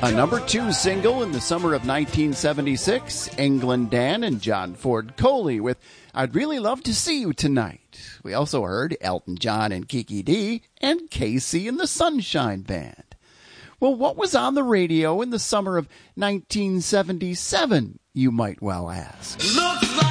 A number 2 single in the summer of 1976, England Dan and John Ford Coley with I'd Really Love to See You Tonight. We also heard Elton John and Kiki Dee and Casey and the Sunshine Band. Well, what was on the radio in the summer of 1977, you might well ask? Looks like